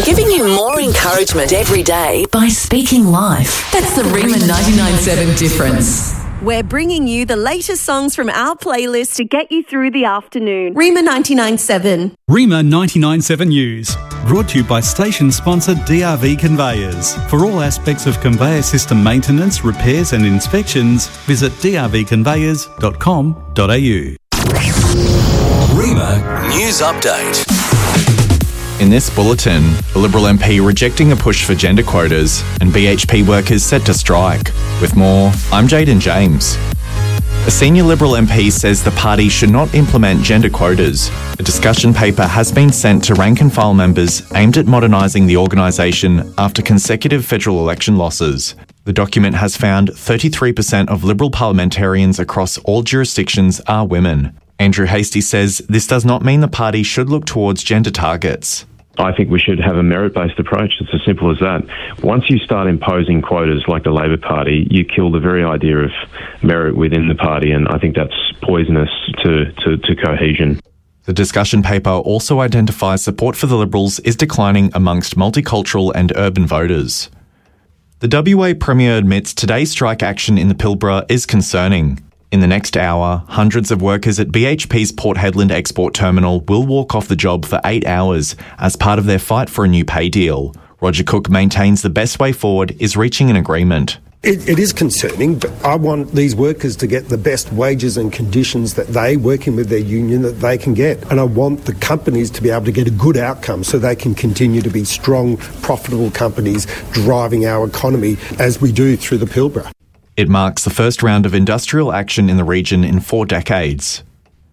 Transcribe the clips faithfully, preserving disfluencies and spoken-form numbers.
Giving you more encouragement every day by speaking life. That's the Rima ninety-nine point seven difference. We're bringing you the latest songs from our playlist to get you through the afternoon. Rima ninety-nine point seven. Rima ninety-nine point seven News. Brought to you by station sponsor D R V Conveyors. For all aspects of conveyor system maintenance, repairs and inspections, visit d r v conveyors dot com dot a u. Rima News Update. In this bulletin, a Liberal M P rejecting a push for gender quotas and B H P workers set to strike. With more, I'm Jaden James. A senior Liberal M P says the party should not implement gender quotas. A discussion paper has been sent to rank and file members aimed at modernising the organisation after consecutive federal election losses. The document has found thirty-three percent of Liberal parliamentarians across all jurisdictions are women. Andrew Hastie says this does not mean the party should look towards gender targets. I think we should have a merit-based approach. It's as simple as that. Once you start imposing quotas like the Labor Party, you kill the very idea of merit within the party, and I think that's poisonous to, to, to cohesion. The discussion paper also identifies support for the Liberals is declining amongst multicultural and urban voters. The W A Premier admits today's strike action in the Pilbara is concerning. In the next hour, hundreds of workers at B H P's Port Hedland export terminal will walk off the job for eight hours as part of their fight for a new pay deal. Roger Cook maintains the best way forward is reaching an agreement. It, it is concerning, but I want these workers to get the best wages and conditions that they, working with their union, that they can get. And I want the companies to be able to get a good outcome so they can continue to be strong, profitable companies driving our economy as we do through the Pilbara. It marks the first round of industrial action in the region in four decades.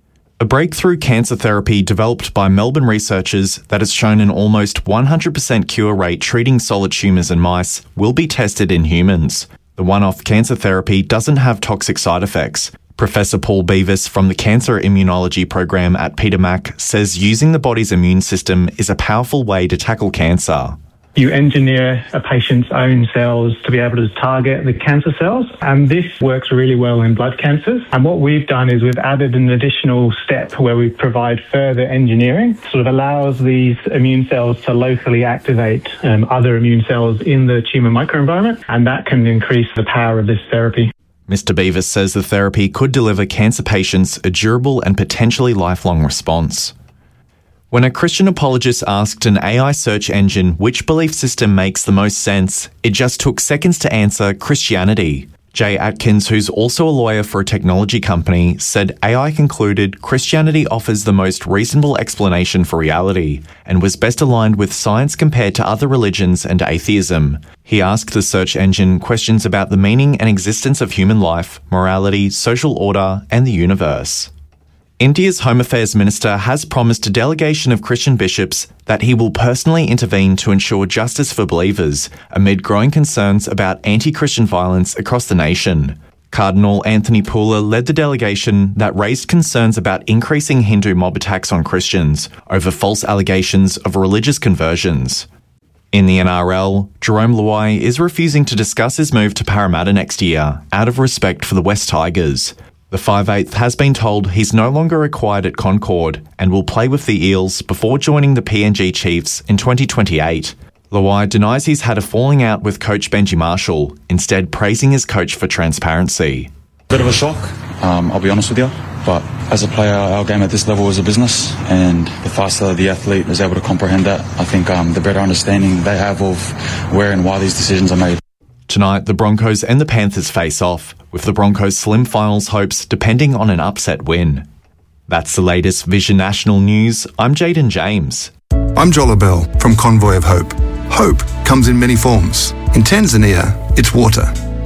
A breakthrough cancer therapy developed by Melbourne researchers that has shown an almost one hundred percent cure rate treating solid tumours in mice will be tested in humans. The one-off cancer therapy doesn't have toxic side effects. Professor Paul Beavis from the Cancer Immunology program at Peter Mac says using the body's immune system is a powerful way to tackle cancer. You engineer a patient's own cells to be able to target the cancer cells, and this works really well in blood cancers. And what we've done is we've added an additional step where we provide further engineering, sort of allows these immune cells to locally activate um, other immune cells in the tumour microenvironment, and that can increase the power of this therapy. Mister Beavis says the therapy could deliver cancer patients a durable and potentially lifelong response. When a Christian apologist asked an A I search engine which belief system makes the most sense, it just took seconds to answer Christianity. Jay Atkins, who's also a lawyer for a technology company, said A I concluded Christianity offers the most reasonable explanation for reality and was best aligned with science compared to other religions and atheism. He asked the search engine questions about the meaning and existence of human life, morality, social order, and the universe. India's Home Affairs Minister has promised a delegation of Christian bishops that he will personally intervene to ensure justice for believers amid growing concerns about anti-Christian violence across the nation. Cardinal Anthony Pooler led the delegation that raised concerns about increasing Hindu mob attacks on Christians over false allegations of religious conversions. In the N R L, Jerome Luai is refusing to discuss his move to Parramatta next year out of respect for the West Tigers. The five eighth has been told he's no longer required at Concord and will play with the Eels before joining the P N G Chiefs in twenty twenty-eight. Luai denies he's had a falling out with coach Benji Marshall, instead praising his coach for transparency. Bit of a shock, um, I'll be honest with you, but as a player, our game at this level is a business, and the faster the athlete is able to comprehend that, I think um, the better understanding they have of where and why these decisions are made. Tonight, the Broncos and the Panthers face off, with the Broncos' slim finals hopes depending on an upset win. That's the latest Vision National News. I'm Jaden James. I'm Jola Bell from Convoy of Hope. Hope comes in many forms. In Tanzania, it's water.